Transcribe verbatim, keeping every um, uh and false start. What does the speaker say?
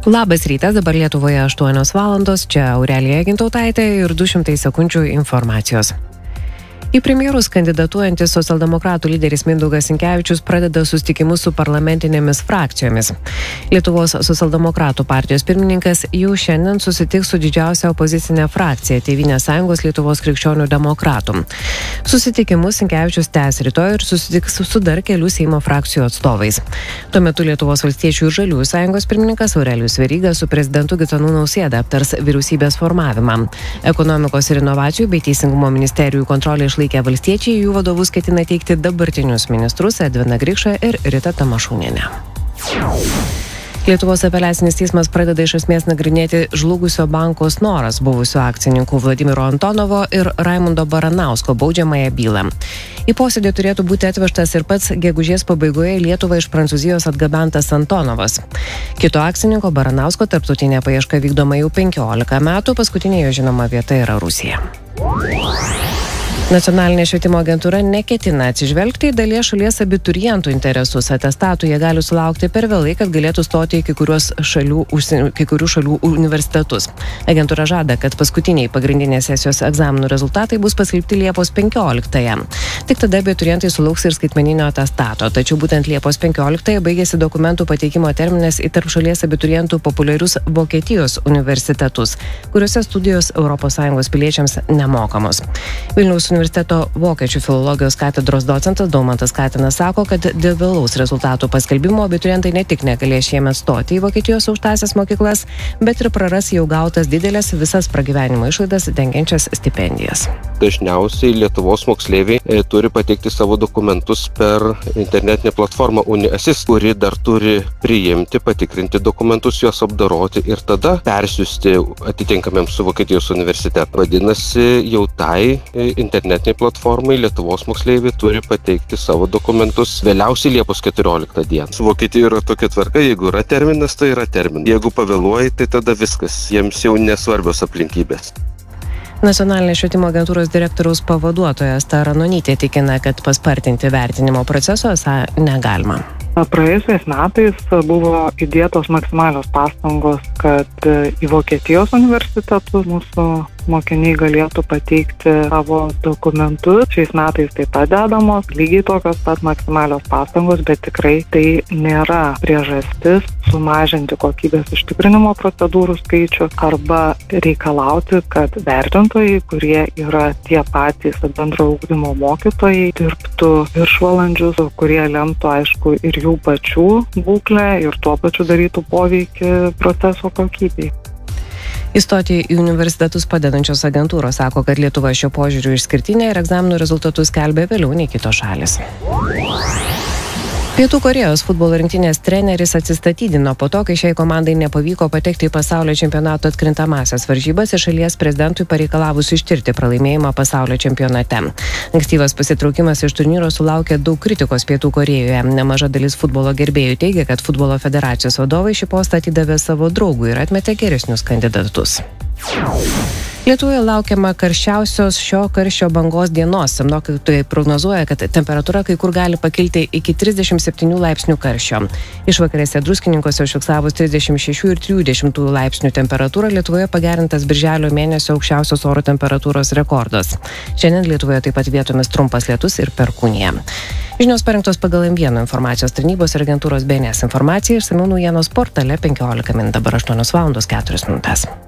Labas rytas, dabar Lietuvoje aštuonios valandos, čia Aurelija Gintautaitė ir du šimtai sekundžių informacijos. Į premjerus kandidatuojantis socialdemokratų lyderis Mindaugas Sinkevičius pradeda susitikimus su parlamentinėmis frakcijomis. Lietuvos socialdemokratų partijos pirmininkas jau šiandien susitiks su didžiausia opozicinė frakcija Tėvynės sąjungos Lietuvos krikščionių demokratų. Susitikimus Sinkevičius tęs rytoj ir susitiks su dar kelių Seimo frakcijų atstovais. Tuo metu Lietuvos valstiečių ir žaliųjų sąjungos pirmininkas Aurelijus Veryga su prezidentu Gitanu Nausėda aptars vyriausybės formavimą. Ekonomikos ir inovacijų bei teisingumo ministerijų kontrolė išlaikė valstiečiai, jų vadovus ketina teikti dabartinius ministrus Edviną Grikšą ir Ritą Tamašūnienę. Lietuvos apeliacinis teismas pradeda iš esmės nagrinėti žlugusio banko Snoras buvusių akcininkų Vladimiro Antonovo ir Raimundo Baranausko baudžiamąją bylą. Į posėdį turėtų būti atvežtas ir pats gegužės pabaigoje į Lietuvą iš Prancūzijos atgabentas Antonovas. Kito akcininko Baranausko tarptautinė paieška vykdoma jau penkiolika metų, paskutinė jo žinoma vieta yra Rusija. Nacionalinė švietimo agentūra neketina atsižvelgti į dalies šalies abiturientų interesus. Atestatų jie gali sulaukti per vėlai, kad galėtų stoti į kai, šalių, kai kurių šalių universitetus. Agentūra žada, kad paskutiniai pagrindinės sesijos egzaminų rezultatai bus paskelbti Liepos penkioliktąją. Tik tada abiturientai sulauks ir skaitmeninio atestato. Tačiau būtent Liepos penkioliktąją baigėsi dokumentų pateikimo terminas į tarp šalies abiturientų populiarius Vokietijos universitetus, kuriuose studijos Europos Sąjungos piliečiams nemokamos. Vilniaus universiteto vokiečių filologijos katedros docentas Daumantas Katinas sako, kad dėl vėlaus rezultatų paskelbimo abiturientai ne tik negalės šiemet stoti į Vokietijos aukštąsias mokyklas, bet ir praras jau gautas didelės visas pragyvenimo išlaidas dengiančias stipendijas. Dažniausiai Lietuvos moksleiviai e, turi pateikti savo dokumentus per internetinę platformą UniAssist, kuri dar turi priimti, patikrinti dokumentus, juos apdoroti ir tada persiųsti atitinkamiems su Vokietijos universitetu. Vadinasi, jau tai e, internetiniai platformai Lietuvos moksleiviai turi pateikti savo dokumentus vėliausiai Liepos keturioliktą dieną. Su Vokietija yra tokia tvarka, jeigu yra terminas, tai yra terminas. Jeigu pavėluoji, tai tada viskas, jiems jau nesvarbios aplinkybės. Nacionalinės švietimo agentūros direktoriaus pavaduotoja Asta Ranonytė tikina, kad paspartinti vertinimo proceso esą negalima. Praėjusiais metais buvo įdėtos maksimalios pastangos, kad į Vokietijos universitetus mūsų mokiniai galėtų pateikti savo dokumentus. Šiais metais taip pat dedamos lygiai tokios pat maksimalios pastangos, bet tikrai tai nėra priežastis sumažinti kokybės užtikrinimo procedūrų skaičių arba reikalauti, kad vertintojai, kurie yra tie patys bendro ugdymo mokytojai, dirbtų viršvalandžius, kurie lemtų, aišku, ir jų pačių būklę ir tuo pačiu darytų poveikį proceso kokybei. Įstoti į universitetus padedančios agentūros sako, kad Lietuva šio požiūriu išskirtinė ir egzaminų rezultatus skelbia vėliau nei kitos šalis. Pietų Korėjos futbolo rinktinės treneris atsistatydino po to, kai šiai komandai nepavyko patekti į pasaulio čempionato atkrintamąsias varžybas ir šalies prezidentui pareikalavus ištirti pralaimėjimą pasaulio čempionate. Ankstyvas pasitraukimas iš turnyro sulaukė daug kritikos Pietų Korėjoje. Nemaža dalis futbolo gerbėjų teigia, kad futbolo federacijos vadovai šį postą atidavė savo draugui ir atmetė geresnius kandidatus. Lietuvoje laukiama karščiausios šio karščio bangos dienos. Sinoptikai prognozuoja, kad temperatūra kai kur gali pakilti iki trisdešimt septynių laipsnių karščio. Išvakarėse Druskininkuose užfiksavus trisdešimt šešių ir trijų dešimtųjų laipsnių temperatūrą Lietuvoje pagerintas birželio mėnesio aukščiausios oro temperatūros rekordas. Šiandien Lietuvoje taip pat vietomis trumpas lietus ir perkūnija. Žinios parengtos pagal M vienas informacijos tarnybos ir agentūros B N S informaciją, išsamiau naujienos portale penkiolika min. Dabar aštuonios valandos keturios minutės.